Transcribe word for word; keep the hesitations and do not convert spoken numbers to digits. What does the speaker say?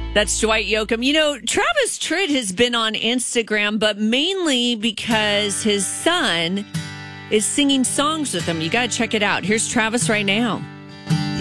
That's Dwight Yoakam. You know, Travis Tritt has been on Instagram, but mainly because his son is singing songs with him. You got to check it out. Here's Travis right now.